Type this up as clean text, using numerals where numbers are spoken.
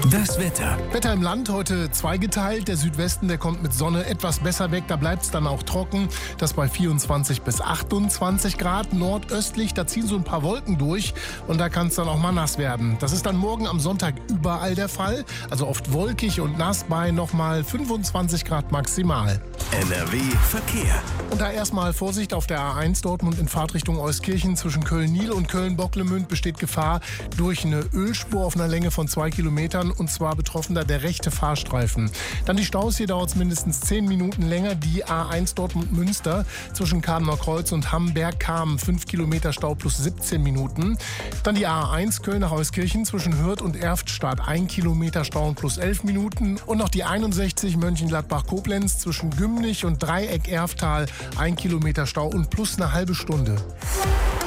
Das Wetter. Wetter im Land heute zweigeteilt. Der Südwesten, der kommt mit Sonne etwas besser weg. Da bleibt es dann auch trocken. Das bei 24 bis 28 Grad. Nordöstlich, da ziehen so ein paar Wolken durch. Und da kann es dann auch mal nass werden. Das ist dann morgen am Sonntag überall der Fall. Also oft wolkig und nass bei nochmal 25 Grad maximal. NRW Verkehr. Und da erstmal Vorsicht auf der A1 Dortmund in Fahrtrichtung Euskirchen. Zwischen Köln-Nil und Köln-Bocklemünd besteht Gefahr durch eine Ölspur auf einer Länge von 2 Kilometern. Und zwar betroffen da der rechte Fahrstreifen. Dann die Staus, hier dauert es mindestens 10 Minuten länger. Die A1 Dortmund-Münster zwischen Kadener Kreuz und Hamberg-Kamen 5 Kilometer Stau plus 17 Minuten. Dann die A1 Köln nach Euskirchen zwischen Hürth und Erftstadt 1 Kilometer Stau und plus 11 Minuten. Und noch die 61 Mönchengladbach-Koblenz zwischen Gümnich und Dreieck-Erftal 1 Kilometer Stau und plus eine halbe Stunde.